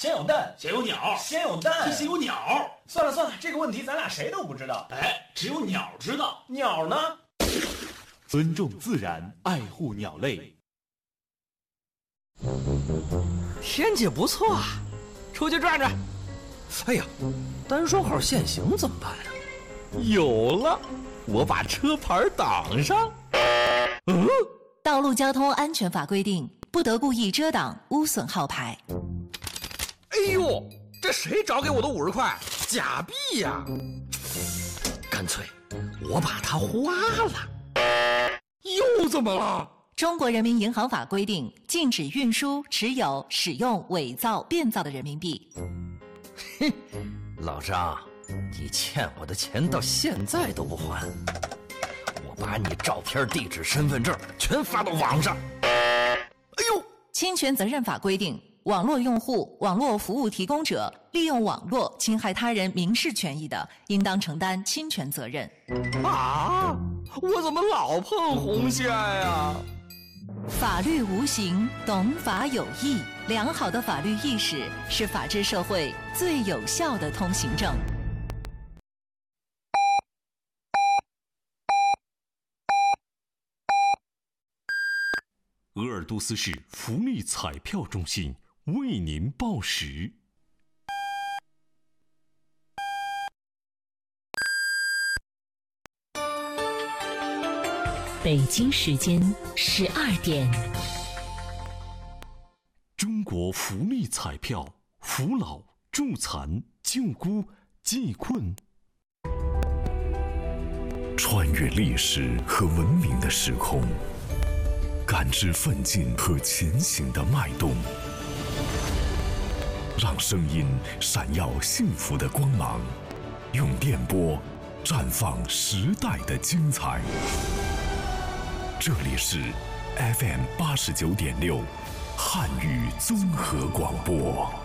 先有蛋， 先有鸟， 先有蛋， 先有鸟。 算了，这个问题咱俩谁都不知道。 哎，只有鸟知道。 鸟呢？ 尊重自然，爱护鸟类。 天气不错啊，出去转转。哎呀，单双号限行怎么办啊？有了，我把车牌挡上。 道路交通安全法规定，不得故意遮挡、污损号牌。 哎呦，这谁找给我的50块？假币呀！干脆我把它花了。又怎么了？ 中国人民银行法规定，禁止运输、持有、使用伪造、变造的人民币。 哼，老张，你欠我的钱到现在都不还，我把你照片、地址、身份证全发到网上。哎呦， 侵权责任法规定，网络用户、网络服务提供者利用网络侵害他人民事权益的，应当承担侵权责任。 啊，我怎么老碰红线呀？ 法律无形，懂法有益。良好的法律意识是法治社会最有效的通行证。 鄂尔多斯市福利彩票中心为您报时。 北京时间12点。 中国福利彩票，扶老、助残、救孤、济困。 穿越历史和文明的时空，感知奋进和前行的脉动，让声音闪耀幸福的光芒，用电波绽放时代的精彩。这里是 FM 89.6汉语综合广播。